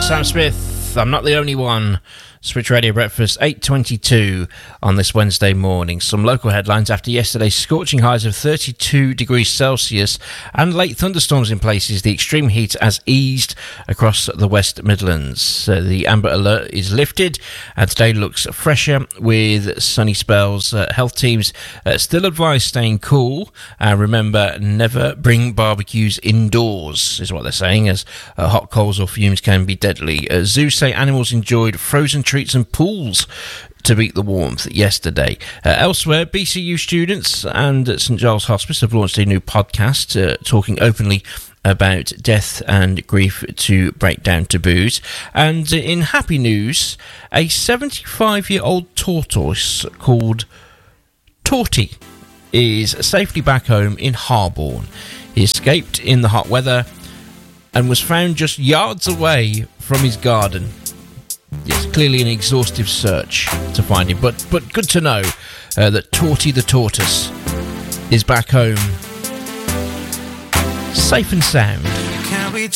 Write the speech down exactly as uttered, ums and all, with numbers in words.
Sam Smith, I'm Not the Only One. Switch Radio Breakfast, eight twenty-two on this Wednesday morning. Some local headlines after yesterday's scorching highs of thirty-two degrees Celsius and late thunderstorms in places. The extreme heat has eased across the West Midlands. Uh, the amber alert is lifted and today looks fresher with sunny spells. Uh, health teams uh, still advise staying cool. And uh, remember, never bring barbecues indoors, is what they're saying, as uh, hot coals or fumes can be deadly. Uh, zoos say animals enjoyed frozen treats and pools to beat the warmth yesterday. Uh, elsewhere, B C U students and St Giles Hospice have launched a new podcast uh, talking openly about death and grief to break down taboos. And in happy news, a seventy-five-year-old tortoise called Torty is safely back home in Harborne. He escaped in the hot weather and was found just yards away from his garden. It's clearly an exhaustive search to find him, but but good to know uh, that Torty the tortoise is back home, safe and sound.